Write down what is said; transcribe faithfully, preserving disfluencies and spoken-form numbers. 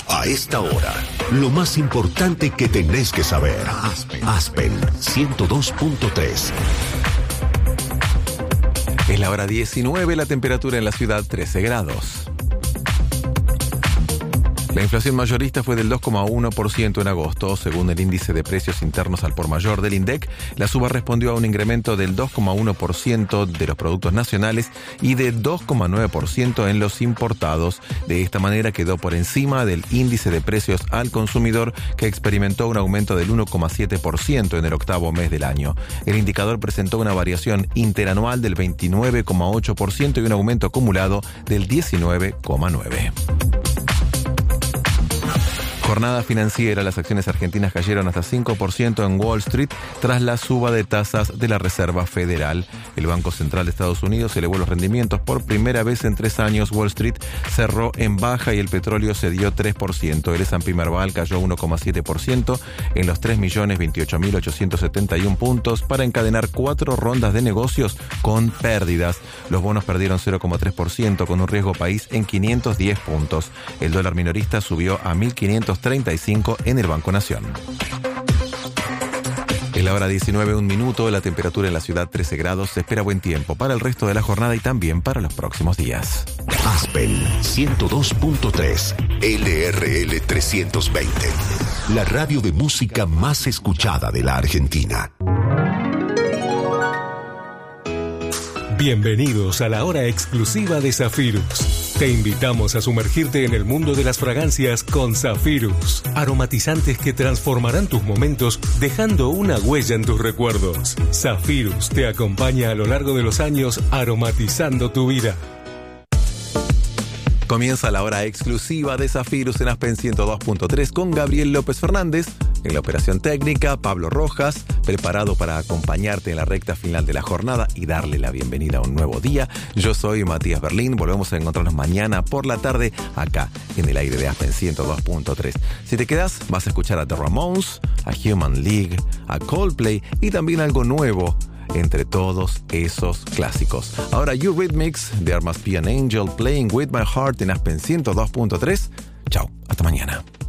A esta hora, lo más importante que tenés que saber. Aspen, Aspen ciento dos punto tres. Es la hora diecinueve, la temperatura en la ciudad trece grados. La inflación mayorista fue del dos coma uno por ciento en agosto, según el índice de precios internos al por mayor del INDEC. La suba respondió a un incremento del dos coma uno por ciento de los productos nacionales y de dos coma nueve por ciento en los importados. De esta manera quedó por encima del índice de precios al consumidor, que experimentó un aumento del uno coma siete por ciento en el octavo mes del año. El indicador presentó una variación interanual del veintinueve coma ocho por ciento y un aumento acumulado del diecinueve coma nueve por ciento. Jornada financiera, las acciones argentinas cayeron hasta cinco por ciento en Wall Street tras la suba de tasas de la Reserva Federal. El Banco Central de Estados Unidos elevó los rendimientos por primera vez en tres años. Wall Street cerró en baja y el petróleo cedió tres por ciento. El ese and pe Merval cayó uno coma siete por ciento en los tres millones veintiocho mil ochocientos setenta y uno puntos para encadenar cuatro rondas de negocios con pérdidas. Los bonos perdieron cero coma tres por ciento con un riesgo país en quinientos diez puntos. El dólar minorista subió a mil quinientos treinta y cinco en el Banco Nación. Es la hora diecinueve, un minuto, la temperatura en la ciudad trece grados. Se espera buen tiempo para el resto de la jornada y también para los próximos días. Aspen ciento dos punto tres, L R L trescientos veinte, la radio de música más escuchada de la Argentina. Bienvenidos a la hora exclusiva de Zafirus. Te invitamos a sumergirte en el mundo de las fragancias con Zafirus. Aromatizantes que transformarán tus momentos dejando una huella en tus recuerdos. Zafirus te acompaña a lo largo de los años aromatizando tu vida. Comienza la hora exclusiva de Zafirus en Aspen ciento dos punto tres con Gabriel López Fernández. En la operación técnica, Pablo Rojas, preparado para acompañarte en la recta final de la jornada y darle la bienvenida a un nuevo día. Yo soy Matías Berlín, volvemos a encontrarnos mañana por la tarde acá en el aire de Aspen ciento dos punto tres. Si te quedas, vas a escuchar a The Ramones, a Human League, a Coldplay y también algo nuevo entre todos esos clásicos. Ahora Eurythmics, There Must Be an Angel Playing With My Heart en Aspen ciento dos punto tres. Chao, hasta mañana.